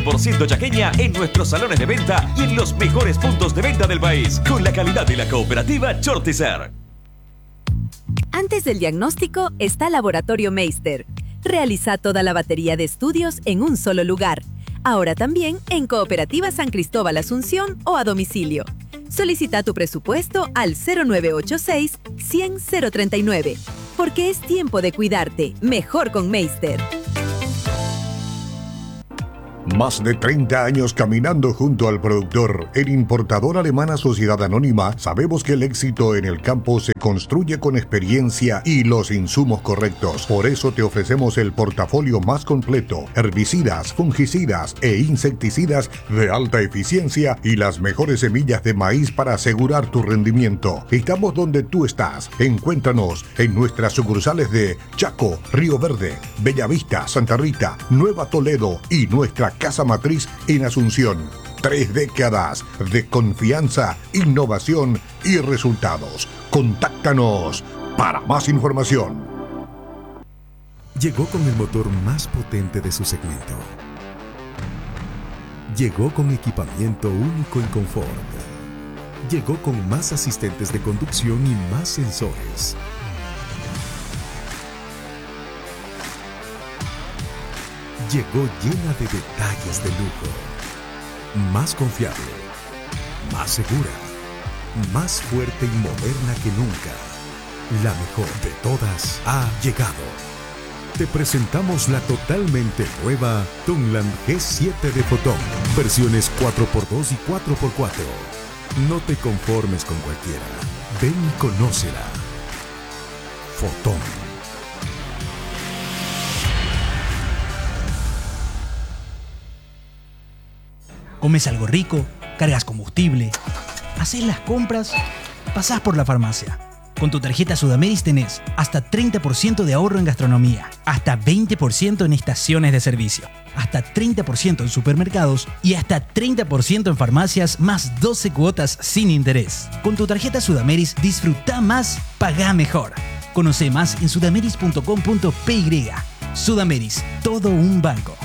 100% chaqueña en nuestros salones de venta y en los mejores puntos de venta del país, con la calidad de la cooperativa Chortizer. Antes del diagnóstico está Laboratorio Meister. Realiza toda la batería de estudios en un solo lugar. Ahora también en Cooperativa San Cristóbal Asunción o a domicilio. Solicita tu presupuesto al 0986 100 039. Porque es tiempo de cuidarte. Mejor con Meister. Más de 30 años caminando junto al productor. En Importadora Alemana Sociedad Anónima sabemos que el éxito en el campo se construye con experiencia y los insumos correctos. Por eso te ofrecemos el portafolio más completo: herbicidas, fungicidas e insecticidas de alta eficiencia y las mejores semillas de maíz para asegurar tu rendimiento. Estamos donde tú estás. Encuéntranos en nuestras sucursales de Chaco, Río Verde, Bellavista, Santa Rita, Nueva Toledo y nuestra casa matriz en Asunción. 3 décadas de confianza, innovación y resultados. Contáctanos para más información. Llegó con el motor más potente de su segmento. Llegó con equipamiento único en confort. Llegó con más asistentes de conducción y más sensores. Llegó llena de detalles de lujo. Más confiable, más segura, más fuerte y moderna que nunca. La mejor de todas ha llegado. Te presentamos la totalmente nueva Tungland G7 de Fotón. Versiones 4x2 y 4x4. No te conformes con cualquiera. Ven y conócela. Fotón. Comes algo rico, cargas combustible, haces las compras, pasás por la farmacia. Con tu tarjeta Sudameris tenés hasta 30% de ahorro en gastronomía, hasta 20% en estaciones de servicio, hasta 30% en supermercados y hasta 30% en farmacias, más 12 cuotas sin interés. Con tu tarjeta Sudameris disfruta más, pagá mejor. Conoce más en sudameris.com.py. Sudameris, todo un banco.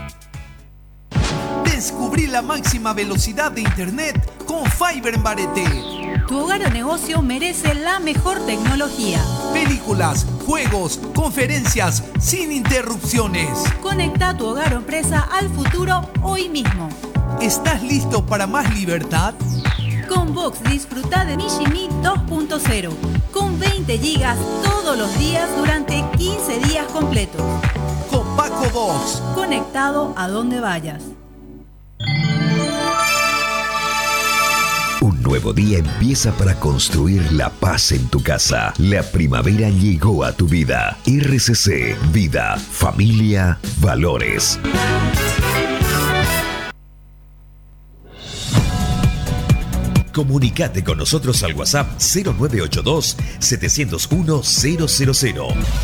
Descubrí la máxima velocidad de internet con Fiber en Barete. Tu hogar o negocio merece la mejor tecnología. Películas, juegos, conferencias, sin interrupciones. Conecta tu hogar o empresa al futuro hoy mismo. ¿Estás listo para más libertad? Con Vox disfruta de Mishimi 2.0 con 20 gigas todos los días durante 15 días completos. Con Paco Vox. Conectado a donde vayas. Un nuevo día empieza para construir la paz en tu casa. La primavera llegó a tu vida. RCC, Vida, Familia, Valores. Comunicate con nosotros al WhatsApp 0982 701 000.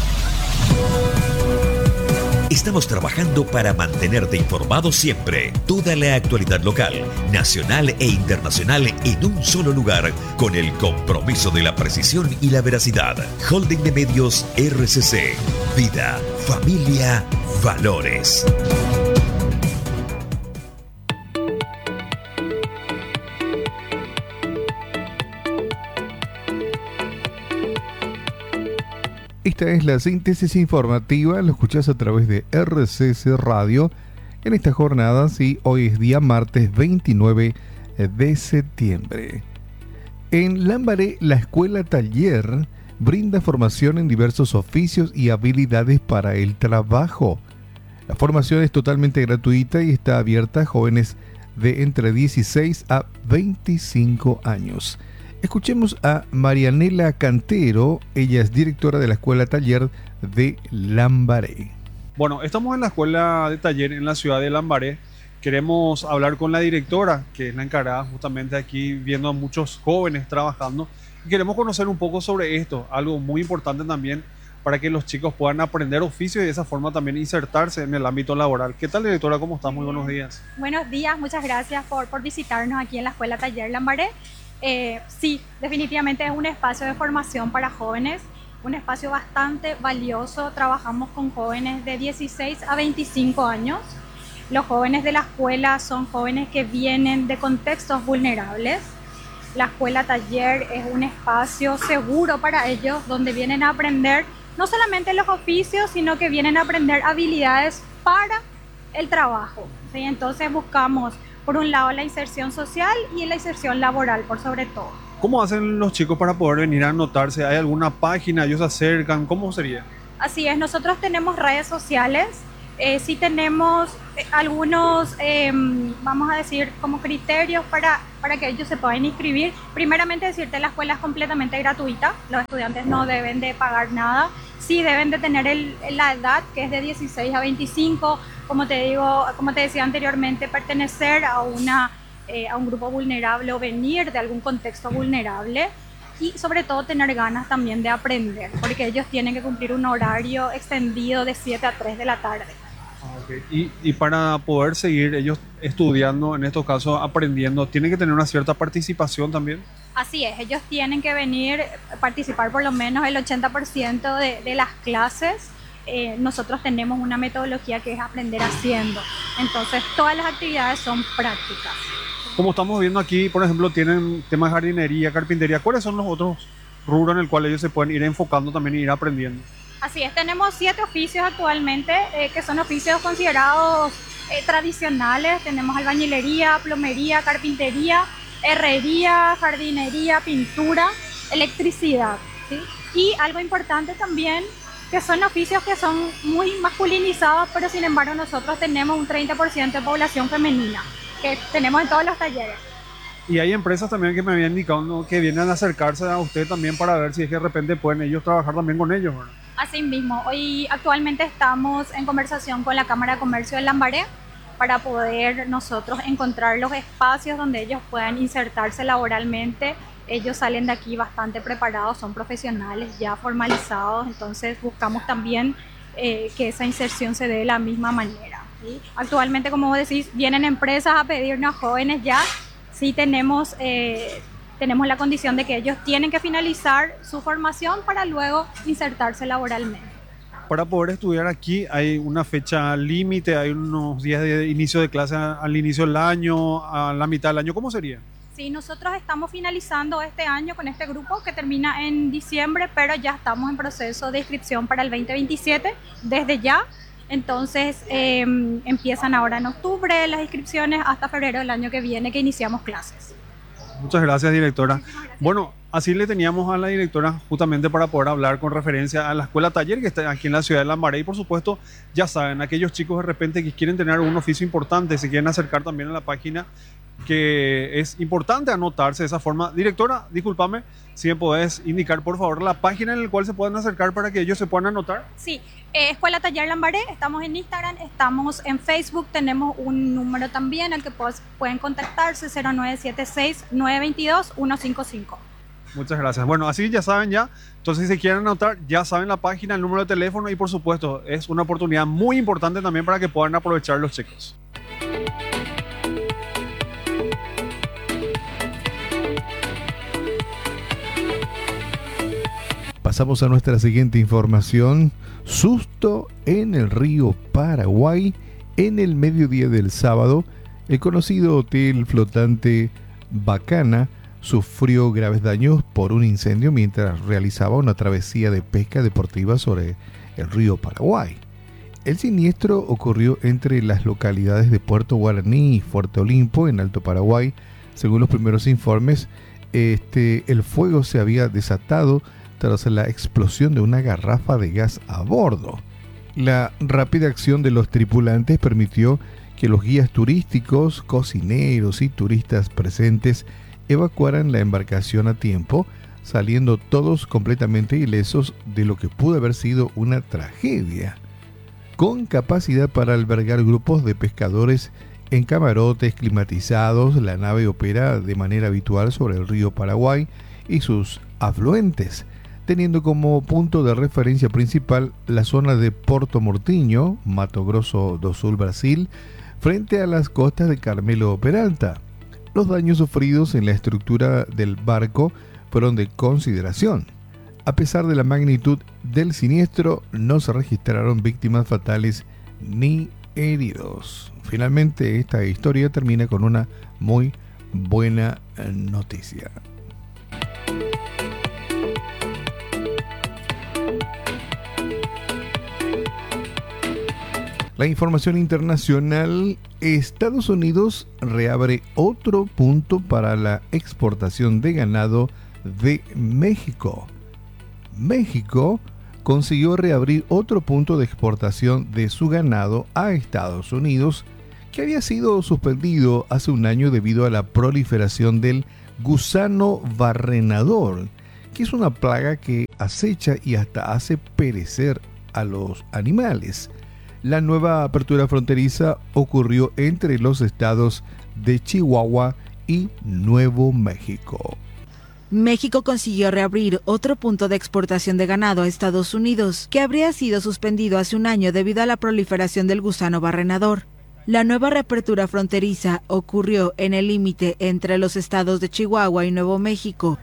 Estamos trabajando para mantenerte informado siempre. Toda la actualidad local, nacional e internacional en un solo lugar, con el compromiso de la precisión y la veracidad. Holding de Medios RCC. Vida, Familia, Valores. Esta es la síntesis informativa, lo escuchás a través de RCC Radio en esta jornada, sí, hoy es día martes 29 de septiembre. En Lambaré, la escuela taller brinda formación en diversos oficios y habilidades para el trabajo. La formación es totalmente gratuita y está abierta a jóvenes de entre 16 a 25 años. Escuchemos a Marianela Cantero, ella es directora de la Escuela Taller de Lambaré. Bueno, estamos en la Escuela de Taller en la ciudad de Lambaré. Queremos hablar con la directora, que es la encargada justamente aquí, viendo a muchos jóvenes trabajando. Y queremos conocer un poco sobre esto, algo muy importante también para que los chicos puedan aprender oficio y de esa forma también insertarse en el ámbito laboral. ¿Qué tal, directora? ¿Cómo estás? Muy buenos días. Buenos días, muchas gracias por visitarnos aquí en la Escuela Taller Lambaré. Sí, definitivamente es un espacio de formación para jóvenes, un espacio bastante valioso. Trabajamos con jóvenes de 16 a 25 años. Los jóvenes de la escuela son jóvenes que vienen de contextos vulnerables. La escuela taller es un espacio seguro para ellos donde vienen a aprender no solamente los oficios, sino que vienen a aprender habilidades para el trabajo, ¿sí? Entonces buscamos, por un lado, la inserción social y la inserción laboral, por sobre todo. ¿Cómo hacen los chicos para poder venir a anotarse? ¿Hay alguna página? ¿Ellos se acercan? ¿Cómo sería? Así es, nosotros tenemos redes sociales, sí tenemos algunos, vamos a decir, como criterios para que ellos se puedan inscribir. Primeramente decirte, la escuela es completamente gratuita, los estudiantes no deben de pagar nada, sí deben de tener la edad, que es de 16 a 25, como te decía anteriormente, pertenecer a un grupo vulnerable o venir de algún contexto vulnerable. Y sobre todo tener ganas también de aprender, porque ellos tienen que cumplir un horario extendido de 7 a 3 de la tarde. Okay. Y para poder seguir ellos estudiando, en estos casos aprendiendo, ¿tienen que tener una cierta participación también? Así es, ellos tienen que venir, participar por lo menos el 80% de las clases. Nosotros tenemos una metodología que es aprender haciendo, entonces todas las actividades son prácticas. Como estamos viendo aquí, por ejemplo, tienen temas de jardinería, carpintería. ¿Cuáles son los otros rubros en el cual ellos se pueden ir enfocando también y ir aprendiendo? Así es, tenemos 7 oficios actualmente, que son oficios considerados tradicionales. Tenemos albañilería, plomería, carpintería, herrería, jardinería, pintura, electricidad, ¿sí? Y algo importante también, que son oficios que son muy masculinizados, pero sin embargo nosotros tenemos un 30% de población femenina, que tenemos en todos los talleres. Y hay empresas también que me habían indicado, ¿no?, que vienen a acercarse a usted también para ver si es que de repente pueden ellos trabajar también con ellos, ¿verdad? Así mismo, hoy actualmente estamos en conversación con la Cámara de Comercio de Lambaré para poder nosotros encontrar los espacios donde ellos puedan insertarse laboralmente. Ellos salen de aquí bastante preparados, son profesionales ya formalizados, entonces buscamos también que esa inserción se dé de la misma manera, ¿sí? Actualmente, como vos decís, vienen empresas a pedirnos jóvenes ya. Sí tenemos la condición de que ellos tienen que finalizar su formación para luego insertarse laboralmente. Para poder estudiar aquí, ¿hay una fecha límite? ¿Hay unos días de inicio de clase al inicio del año, a la mitad del año? ¿Cómo sería? Sí, nosotros estamos finalizando este año con este grupo que termina en diciembre, pero ya estamos en proceso de inscripción para el 2027 desde ya. Entonces empiezan ahora en octubre las inscripciones hasta febrero del año que viene que iniciamos clases. Muchas gracias, directora. Bueno, así le teníamos a la directora justamente para poder hablar con referencia a la escuela taller que está aquí en la ciudad de Lambaré. Y por supuesto, ya saben, aquellos chicos de repente que quieren tener un oficio importante, se quieren acercar también a la página, que es importante anotarse de esa forma. Directora, discúlpame, si me podés indicar por favor la página en la cual se pueden acercar para que ellos se puedan anotar. Sí, Escuela Taller Lambaré, estamos en Instagram, estamos en Facebook, tenemos un número también al que pueden contactarse, 0976-922-155. Muchas gracias. Bueno, así ya saben ya, entonces si se quieren anotar, ya saben la página, el número de teléfono y por supuesto es una oportunidad muy importante también para que puedan aprovechar los chicos. Pasamos a nuestra siguiente información. Susto en el río Paraguay. En el mediodía del sábado, el conocido hotel flotante Bacana sufrió graves daños por un incendio mientras realizaba una travesía de pesca deportiva sobre el río Paraguay. El siniestro ocurrió entre las localidades de Puerto Guaraní y Fuerte Olimpo, en Alto Paraguay. Según los primeros informes, el fuego se había desatado tras la explosión de una garrafa de gas a bordo. La rápida acción de los tripulantes permitió que los guías turísticos, cocineros y turistas presentes evacuaran la embarcación a tiempo, saliendo todos completamente ilesos de lo que pudo haber sido una tragedia. Con capacidad para albergar grupos de pescadores en camarotes climatizados, la nave opera de manera habitual sobre el río Paraguay y sus afluentes, teniendo como punto de referencia principal la zona de Porto Mortinho, Mato Grosso do Sul, Brasil, frente a las costas de Carmelo Peralta. Los daños sufridos en la estructura del barco fueron de consideración. A pesar de la magnitud del siniestro, no se registraron víctimas fatales ni heridos. Finalmente, esta historia termina con una muy buena noticia. La información internacional: Estados Unidos reabre otro punto para la exportación de ganado de México. México consiguió reabrir otro punto de exportación de su ganado a Estados Unidos, que había sido suspendido hace un año debido a la proliferación del gusano barrenador, que es una plaga que acecha y hasta hace perecer a los animales. La nueva apertura fronteriza ocurrió entre los estados de Chihuahua y Nuevo México. México consiguió reabrir otro punto de exportación de ganado a Estados Unidos, que habría sido suspendido hace un año debido a la proliferación del gusano barrenador. La nueva reapertura fronteriza ocurrió en el límite entre los estados de Chihuahua y Nuevo México.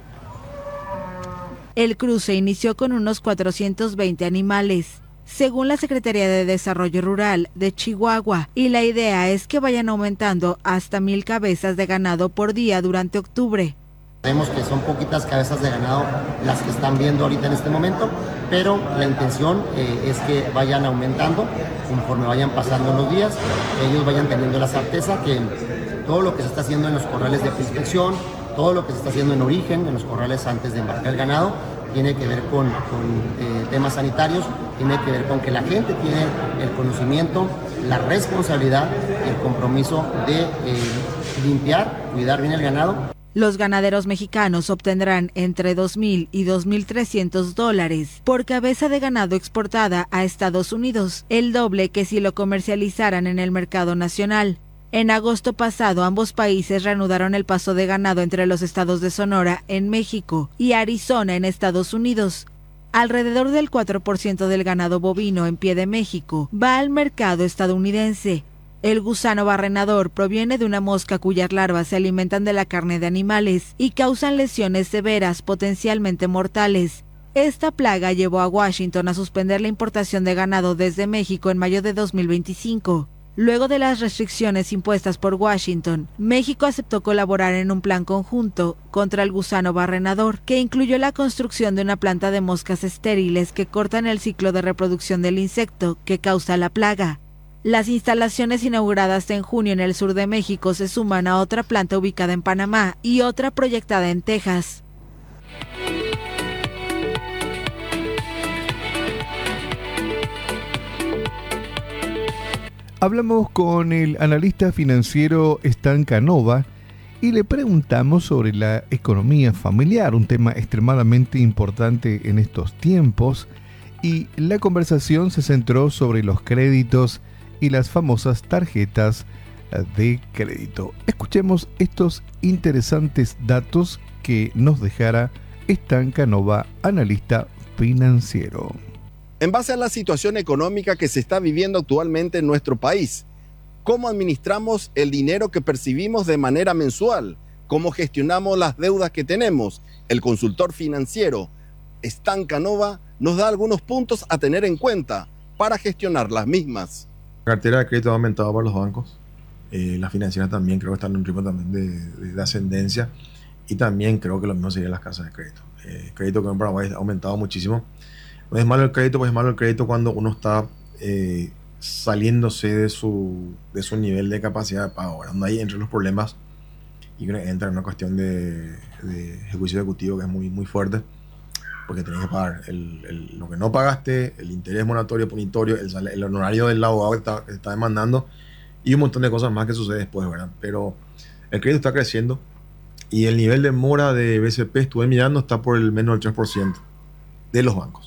El cruce inició con unos 420 animales, según la Secretaría de Desarrollo Rural de Chihuahua, y la idea es que vayan aumentando hasta 1,000 cabezas de ganado por día durante octubre. Vemos que son poquitas cabezas de ganado las que están viendo ahorita en este momento, pero la intención es que vayan aumentando conforme vayan pasando los días, ellos vayan teniendo la certeza que todo lo que se está haciendo en los corrales de inspección, todo lo que se está haciendo en origen, en los corrales antes de embarcar el ganado, tiene que ver con temas sanitarios, tiene que ver con que la gente tiene el conocimiento, la responsabilidad y el compromiso de limpiar, cuidar bien el ganado. Los ganaderos mexicanos obtendrán entre $2,000 y $2,300 por cabeza de ganado exportada a Estados Unidos, el doble que si lo comercializaran en el mercado nacional. En agosto pasado, ambos países reanudaron el paso de ganado entre los estados de Sonora, en México, y Arizona, en Estados Unidos. Alrededor del 4% del ganado bovino en pie de México va al mercado estadounidense. El gusano barrenador proviene de una mosca cuyas larvas se alimentan de la carne de animales y causan lesiones severas, potencialmente mortales. Esta plaga llevó a Washington a suspender la importación de ganado desde México en mayo de 2025. Luego de las restricciones impuestas por Washington, México aceptó colaborar en un plan conjunto contra el gusano barrenador, que incluyó la construcción de una planta de moscas estériles que cortan el ciclo de reproducción del insecto que causa la plaga. Las instalaciones inauguradas en junio en el sur de México se suman a otra planta ubicada en Panamá y otra proyectada en Texas. Hablamos con el analista financiero Stan Canova y le preguntamos sobre la economía familiar, un tema extremadamente importante en estos tiempos, y la conversación se centró sobre los créditos y las famosas tarjetas de crédito. Escuchemos estos interesantes datos que nos dejara Stan Canova, analista financiero. En base a la situación económica que se está viviendo actualmente en nuestro país, ¿cómo administramos el dinero que percibimos de manera mensual? ¿Cómo gestionamos las deudas que tenemos? El consultor financiero Stan Canova nos da algunos puntos a tener en cuenta para gestionar las mismas. La cartera de crédito ha aumentado para los bancos. Las financieras también creo que están en un ritmo también de ascendencia. Y también creo que lo mismo serían las casas de crédito. El crédito que en Paraguay ha aumentado muchísimo. No es malo el crédito, pues es malo el crédito cuando uno está saliéndose de su nivel de capacidad de pago. Ahora, donde ahí entran los problemas y entra en una cuestión de ejecución ejecutivo que es muy, muy fuerte. Porque tenés que pagar lo que no pagaste, el interés moratorio, punitorio, el honorario del abogado que está demandando y un montón de cosas más que sucede después, ¿verdad? Pero el crédito está creciendo y el nivel de mora de BCP, estuve mirando, está por el menos del 3% de los bancos.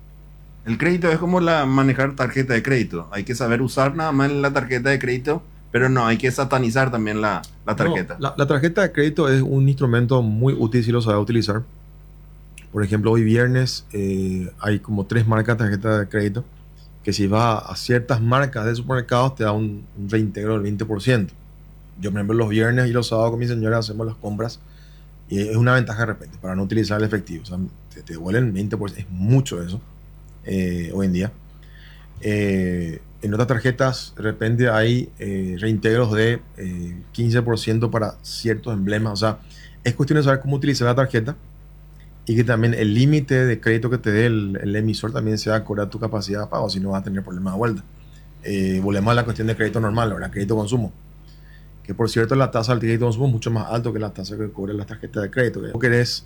El crédito es como manejar tarjeta de crédito. Hay que saber usar nada más la tarjeta de crédito, pero no, hay que satanizar también la tarjeta. No, la tarjeta de crédito es un instrumento muy útil si lo sabes utilizar. Por ejemplo, hoy viernes hay como 3 marcas de tarjeta de crédito que si vas a ciertas marcas de supermercados te da un reintegro del 20%. Yo, por ejemplo, los viernes y los sábados con mi señora hacemos las compras y es una ventaja de repente para no utilizar el efectivo. O sea, te devuelven 20%, es mucho eso hoy en día. En otras tarjetas, de repente hay reintegros de 15% para ciertos emblemas. O sea, es cuestión de saber cómo utilizar la tarjeta y que también el límite de crédito que te dé el emisor también sea acorde a tu capacidad de pago, si no vas a tener problemas de vuelta. Volvemos a la cuestión de crédito normal, ahora crédito consumo. Que por cierto, la tasa del crédito consumo es mucho más alto que la tasa que cobran las tarjetas de crédito. Si querés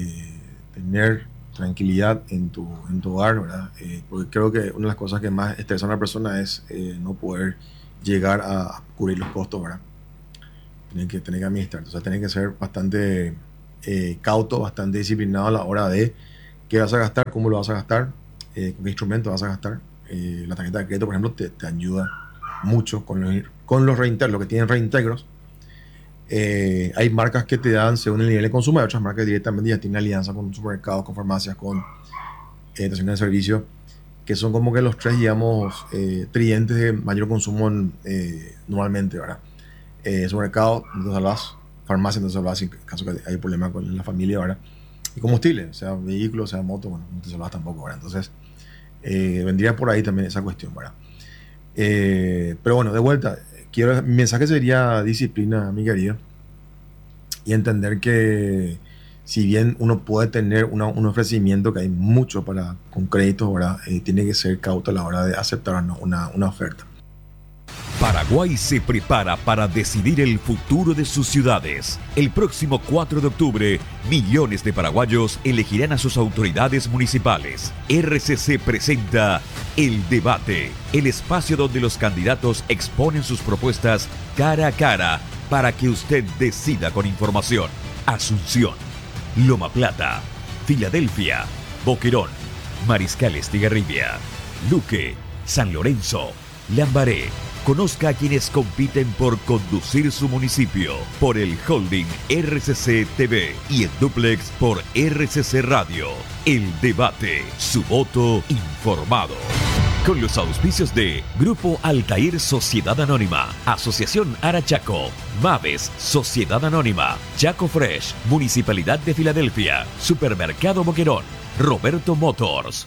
tener tranquilidad en tu hogar, ¿verdad? Porque creo que una de las cosas que más estresa a una persona es no poder llegar a cubrir los costos, ¿verdad? Tener que administrar. O sea, tener que ser bastante cauto, bastante disciplinado a la hora de qué vas a gastar, cómo lo vas a gastar, con qué instrumento vas a gastar. La tarjeta de crédito, por ejemplo, te ayuda mucho con los reintegros, lo que tienen reintegros. Hay marcas que te dan según el nivel de consumo, hay otras marcas que directamente ya tienen alianza con supermercados, con farmacias, con estaciones de servicio, que son como que los tres, digamos, tridentes de mayor consumo normalmente, ¿verdad? Supermercado, no te salvas, farmacia, no te salvas en caso que haya problema con la familia, ¿verdad? Y combustible, sea vehículo, sea moto, bueno, no te salvas tampoco, ¿verdad? Entonces, vendría por ahí también esa cuestión, ¿verdad? Pero bueno, de vuelta, mi mensaje sería disciplina, mi querido, y entender que si bien uno puede tener un ofrecimiento, que hay mucho con créditos, ¿verdad? Tiene que ser cauto a la hora de aceptar una oferta. Paraguay se prepara para decidir el futuro de sus ciudades. El próximo 4 de octubre, millones de paraguayos elegirán a sus autoridades municipales. RCC presenta El Debate, el espacio donde los candidatos exponen sus propuestas cara a cara para que usted decida con información. Asunción, Loma Plata, Filadelfia, Boquerón, Mariscal Estigarribia, Luque, San Lorenzo, Lambaré. Conozca a quienes compiten por conducir su municipio por el holding RCC TV y en duplex por RCC Radio. El Debate, su voto informado. Con los auspicios de Grupo Altair Sociedad Anónima, Asociación Arachaco, Maves Sociedad Anónima, Chaco Fresh, Municipalidad de Filadelfia, Supermercado Boquerón, Roberto Motors.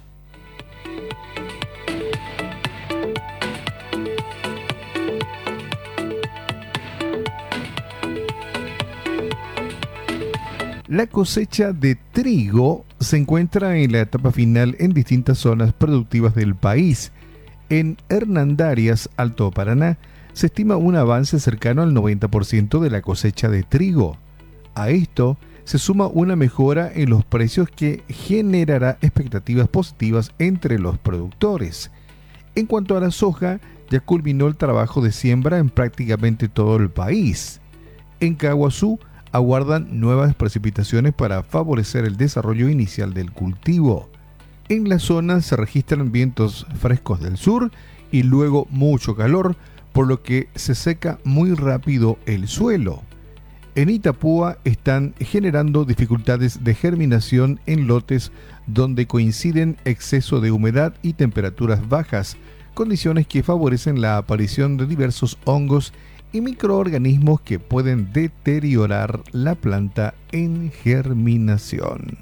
La cosecha de trigo se encuentra en la etapa final en distintas zonas productivas del país. En Hernandarias, Alto Paraná, se estima un avance cercano al 90% de la cosecha de trigo. A esto se suma una mejora en los precios que generará expectativas positivas entre los productores. En cuanto a la soja, ya culminó el trabajo de siembra en prácticamente todo el país. En Caguazú, aguardan nuevas precipitaciones para favorecer el desarrollo inicial del cultivo. En la zona se registran vientos frescos del sur y luego mucho calor, por lo que se seca muy rápido el suelo. En Itapúa están generando dificultades de germinación en lotes donde coinciden exceso de humedad y temperaturas bajas, condiciones que favorecen la aparición de diversos hongos y microorganismos que pueden deteriorar la planta en germinación.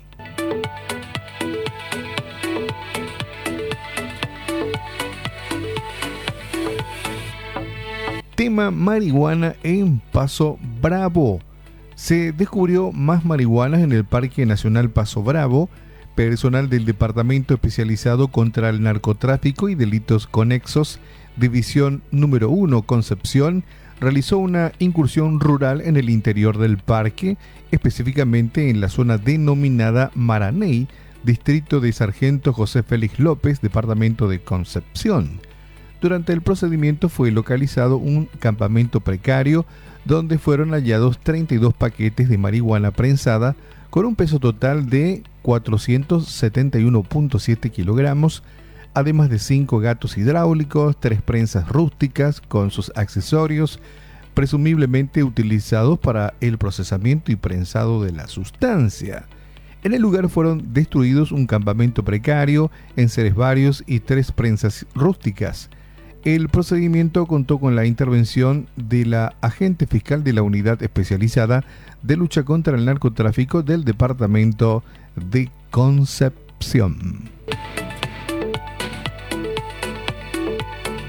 Tema marihuana en Paso Bravo. Se descubrió más marihuanas en el Parque Nacional Paso Bravo. Personal del Departamento Especializado contra el Narcotráfico y Delitos Conexos, División número 1 Concepción, realizó una incursión rural en el interior del parque, específicamente en la zona denominada Maraney, distrito de Sargento José Félix López, departamento de Concepción. Durante el procedimiento fue localizado un campamento precario donde fueron hallados 32 paquetes de marihuana prensada con un peso total de 471.7 kilogramos, además de 5 gatos hidráulicos, 3 prensas rústicas con sus accesorios, presumiblemente utilizados para el procesamiento y prensado de la sustancia. En el lugar fueron destruidos un campamento precario, enseres varios y 3 prensas rústicas. El procedimiento contó con la intervención de la agente fiscal de la Unidad Especializada de Lucha contra el Narcotráfico del Departamento de Concepción.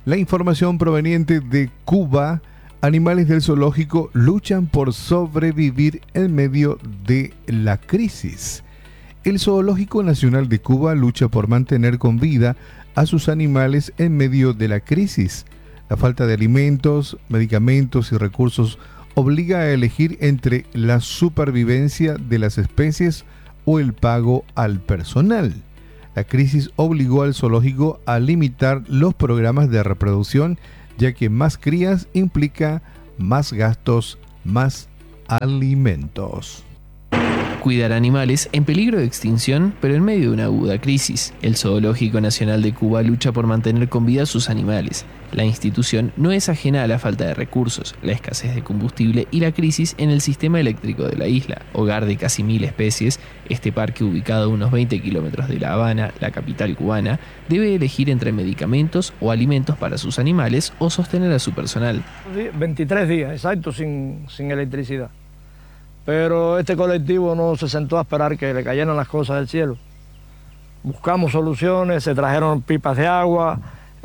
La información proveniente de Cuba: animales del zoológico luchan por sobrevivir en medio de la crisis. El Zoológico Nacional de Cuba lucha por mantener con vida a sus animales en medio de la crisis. La falta de alimentos, medicamentos y recursos obliga a elegir entre la supervivencia de las especies o el pago al personal. La crisis obligó al zoológico a limitar los programas de reproducción, ya que más crías implica más gastos, más alimentos. Cuidar animales en peligro de extinción, pero en medio de una aguda crisis. El Zoológico Nacional de Cuba lucha por mantener con vida a sus animales. La institución no es ajena a la falta de recursos, la escasez de combustible y la crisis en el sistema eléctrico de la isla. Hogar de casi 1000 especies, este parque, ubicado a unos 20 kilómetros de La Habana, la capital cubana, debe elegir entre medicamentos o alimentos para sus animales o sostener a su personal. 23 días, exacto, sin electricidad. Pero este colectivo no se sentó a esperar que le cayeran las cosas del cielo. Buscamos soluciones, se trajeron pipas de agua,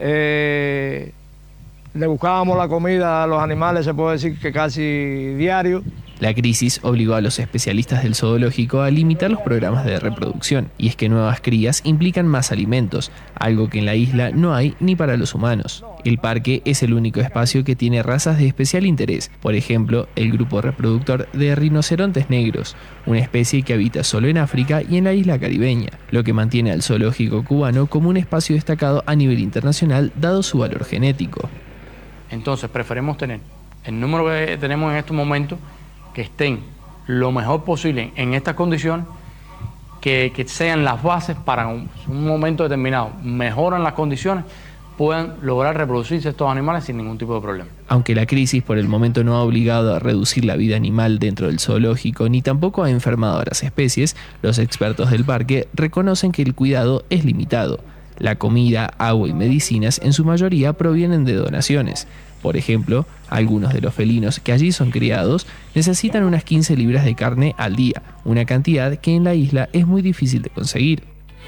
le buscábamos la comida a los animales, se puede decir que casi diario. La crisis obligó a los especialistas del zoológico a limitar los programas de reproducción, y es que nuevas crías implican más alimentos, algo que en la isla no hay ni para los humanos. El parque es el único espacio que tiene razas de especial interés, por ejemplo, el grupo reproductor de rinocerontes negros, una especie que habita solo en África y en la isla caribeña, lo que mantiene al zoológico cubano como un espacio destacado a nivel internacional dado su valor genético. Entonces preferimos tener el número que tenemos en estos momentos, que estén lo mejor posible en estas condiciones, que sean las bases para un momento determinado, mejoran las condiciones, puedan lograr reproducirse estos animales sin ningún tipo de problema. Aunque la crisis por el momento no ha obligado a reducir la vida animal dentro del zoológico, ni tampoco ha enfermado a las especies, los expertos del parque reconocen que el cuidado es limitado. La comida, agua y medicinas en su mayoría provienen de donaciones. Por ejemplo, algunos de los felinos que allí son criados necesitan unas 15 libras de carne al día, una cantidad que en la isla es muy difícil de conseguir.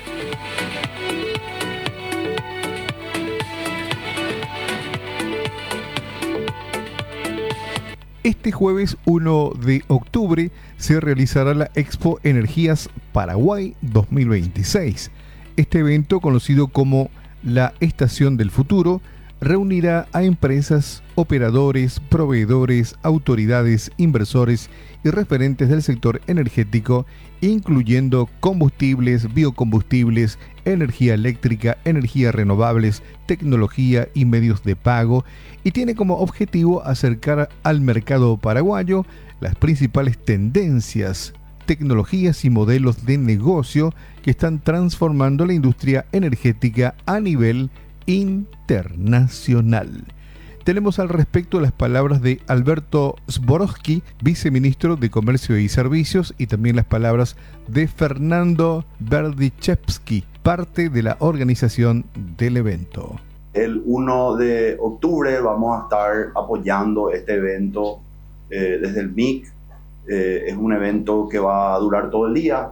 Este jueves 1 de octubre se realizará la Expo Energías Paraguay 2026. Este evento, conocido como la Estación del Futuro, reunirá a empresas, operadores, proveedores, autoridades, inversores y referentes del sector energético, incluyendo combustibles, biocombustibles, energía eléctrica, energías renovables, tecnología y medios de pago, y tiene como objetivo acercar al mercado paraguayo las principales tendencias, tecnologías y modelos de negocio que están transformando la industria energética a nivel internacional. Tenemos al respecto las palabras de Alberto Zborowski, viceministro de Comercio y Servicios, y también las palabras de Fernando Berdichevsky, parte de la organización del evento. El 1 de octubre vamos a estar apoyando este evento desde el MIC. Es un evento que va a durar todo el día.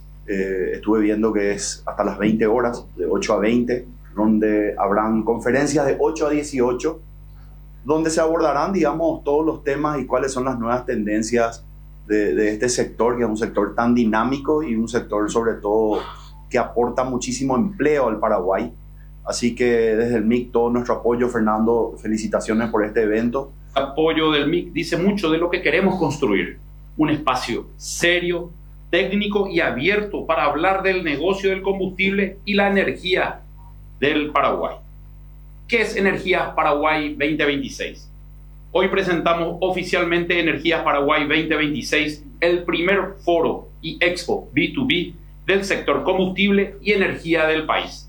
Estuve viendo que es hasta las 20 horas, de 8 a 20, donde habrán conferencias de 8 a 18, donde se abordarán, digamos, todos los temas y cuáles son las nuevas tendencias de este sector, que es un sector tan dinámico y un sector sobre todo que aporta muchísimo empleo al Paraguay. Así que desde el MIC todo nuestro apoyo. Fernando, felicitaciones por este evento. El apoyo del MIC dice mucho de lo que queremos construir, un espacio serio, técnico y abierto para hablar del negocio del combustible y la energía del Paraguay. ¿Qué es Energías Paraguay 2026? Hoy presentamos oficialmente Energías Paraguay 2026, el primer foro y expo B2B del sector combustible y energía del país.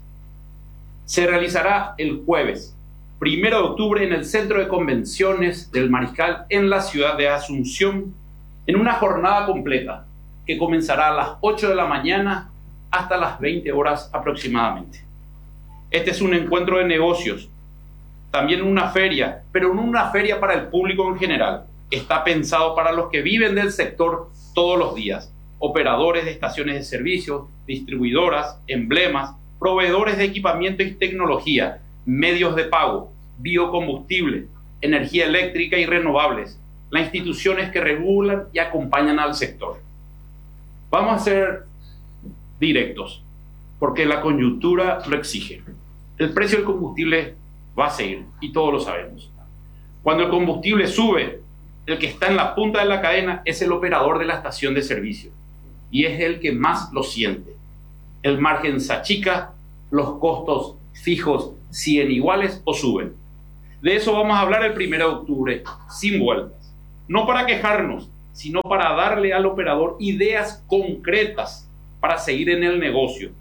Se realizará el jueves 1 de octubre en el Centro de Convenciones del Mariscal en la ciudad de Asunción, en una jornada completa que comenzará a las 8 de la mañana hasta las 20 horas aproximadamente. Este es un encuentro de negocios, también una feria, pero no una feria para el público en general. Está pensado para los que viven del sector todos los días, operadores de estaciones de servicio, distribuidoras, emblemas, proveedores de equipamiento y tecnología, medios de pago, biocombustible, energía eléctrica y renovables, las instituciones que regulan y acompañan al sector. Vamos a ser directos, porque la coyuntura lo exige. El precio del combustible va a seguir, y todos lo sabemos. Cuando el combustible sube, el que está en la punta de la cadena es el operador de la estación de servicio, y es el que más lo siente. El margen se achica, los costos fijos siguen iguales o suben. De eso vamos a hablar el 1 de octubre, sin vueltas. No para quejarnos, sino para darle al operador ideas concretas para seguir en el negocio.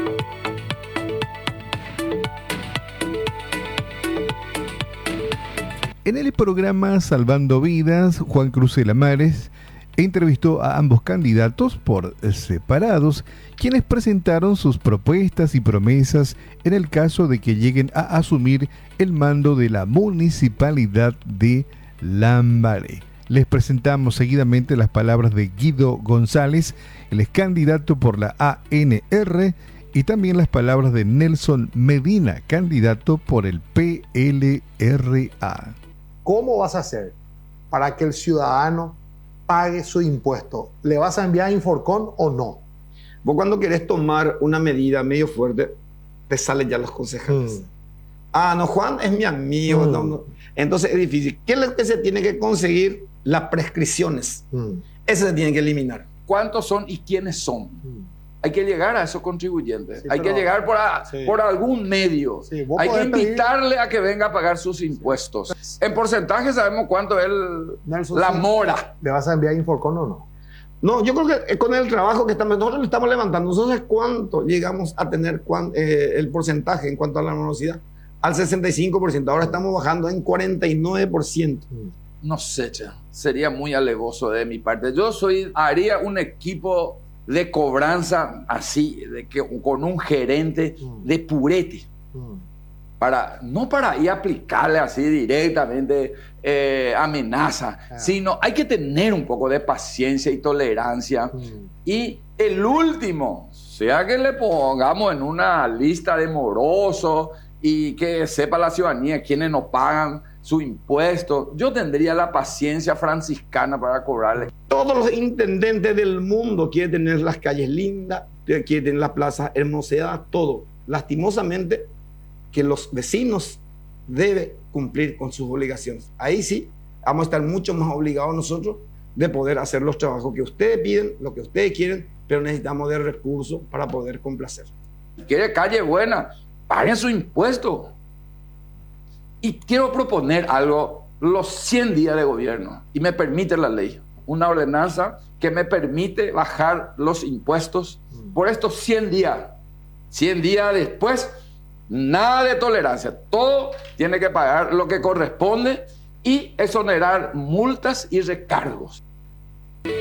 En el programa Salvando Vidas, Juan Cruz Lamares entrevistó a ambos candidatos por separados, quienes presentaron sus propuestas y promesas en el caso de que lleguen a asumir el mando de la municipalidad de Lambaré. Les presentamos seguidamente las palabras de Guido González, el ex candidato por la ANR, y también las palabras de Nelson Medina, candidato por el PLRA. ¿Cómo vas a hacer para que el ciudadano pague su impuesto? ¿Le vas a enviar a Inforcon o no? Vos cuando querés tomar una medida medio fuerte, te salen ya los concejales. Ah, no, Juan es mi amigo. No. Entonces es difícil. ¿Qué es lo que se tiene que conseguir? Las prescripciones. Eso se tiene que eliminar. ¿Cuántos son y quiénes son? Hay que llegar a esos contribuyentes. Sí, hay que llegar por algún medio. Sí, hay que invitarle a que venga a pagar sus impuestos. En porcentaje sabemos cuánto es la mora. ¿Le vas a enviar a Inforcon o no? No, yo creo que con el trabajo que nosotros estamos levantando, nosotros cuánto llegamos a tener el porcentaje en cuanto a la morosidad. Al 65%. Ahora estamos bajando en 49%. No sé, sería muy alevoso de mi parte. Yo haría un equipo de cobranza así, con un gerente de purete. No para ir a aplicarle así directamente amenaza, sino hay que tener un poco de paciencia y tolerancia. Y el último, sea que le pongamos en una lista de morosos y que sepa la ciudadanía quiénes no pagan su impuesto, yo tendría la paciencia franciscana para cobrarle. Todos los intendentes del mundo quieren tener las calles lindas, quieren tener la plaza hermoseada, todo. Lastimosamente, que los vecinos deben cumplir con sus obligaciones. Ahí sí, vamos a estar mucho más obligados nosotros de poder hacer los trabajos que ustedes piden, lo que ustedes quieren, pero necesitamos de recursos para poder complacer. ¿Quiere calle buena? Paguen su impuesto. Y quiero proponer algo, los 100 días de gobierno, y me permite la ley, una ordenanza que me permite bajar los impuestos por estos 100 días. 100 días después, nada de tolerancia, todo tiene que pagar lo que corresponde y exonerar multas y recargos.